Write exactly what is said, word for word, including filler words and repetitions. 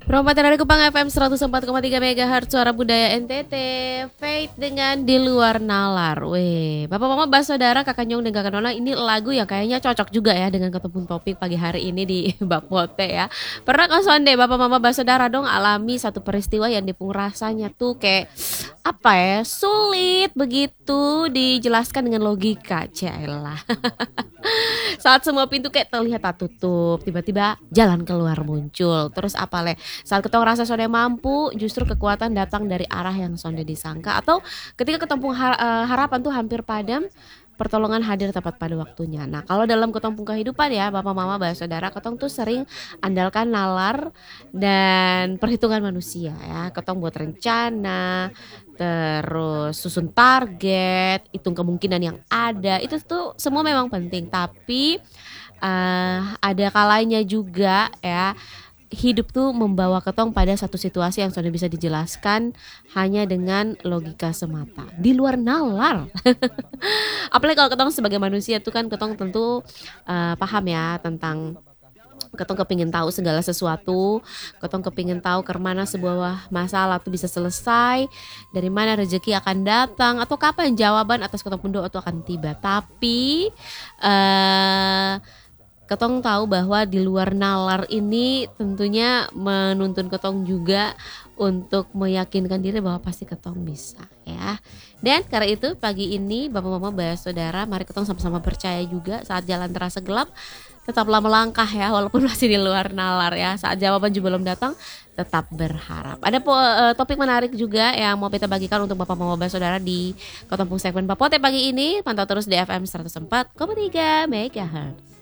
Perempatan dari Kupang F M seratus empat koma tiga MHz Suara Budaya N T T. Fate dengan Di Luar Nalar. Weh, Bapak Mama Basodara, Kakak Nyong dan Kakak Nona, ini lagu yang kayaknya cocok juga ya dengan ketemu topik pagi hari ini di Bak Bote ya. Pernah kan sonde Bapak Mama Basodara dong alami satu peristiwa yang dipung rasanya tuh kayak apa ya, sulit begitu dijelaskan dengan logika. Cailah. Saat semua pintu kayak terlihat tak tutup, tiba-tiba jalan keluar muncul. Terus apa le? Saat ketong rasa sonde mampu, justru kekuatan datang dari arah yang sonde disangka. Atau ketika ketempung har- eh, harapan tuh hampir padam, pertolongan hadir tepat pada waktunya. Nah, kalau dalam ketempung kehidupan ya, Bapak Mama Saudara, ketong tuh sering andalkan nalar dan perhitungan manusia ya. Ketong buat rencana, terus susun target, hitung kemungkinan yang ada. Itu tuh semua memang penting, tapi eh, ada kalanya juga ya. Hidup tuh membawa ketong pada satu situasi yang sudah bisa dijelaskan hanya dengan logika semata, di luar nalar. Apalagi kalau ketong sebagai manusia tuh kan ketong tentu uh, paham ya tentang ketong kepingin tahu segala sesuatu, ketong kepingin tahu kemana sebuah masalah tuh bisa selesai, dari mana rezeki akan datang, atau kapan jawaban atas ketong pun doa itu akan tiba. Tapi uh, ketong tahu bahwa di luar nalar ini tentunya menuntun ketong juga untuk meyakinkan diri bahwa pasti ketong bisa ya. Dan karena itu pagi ini Bapak Mama Saudara, mari ketong sama-sama percaya juga saat jalan terasa gelap, tetaplah melangkah ya walaupun masih di luar nalar ya. Saat jawaban juga belum datang, tetap berharap. Ada po, uh, topik menarik juga yang mau kita bagikan untuk Bapak Mama Saudara di Ketempung segmen Bapote pagi ini. Pantau terus di F M seratus empat koma tiga MHz.